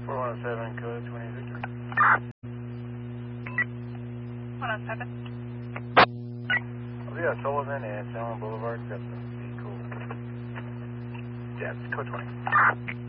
417, code 20 Victor. 107. Oh, yeah, Sullivan at Allen Boulevard, Jefferson. Be cool. Jets, code 20.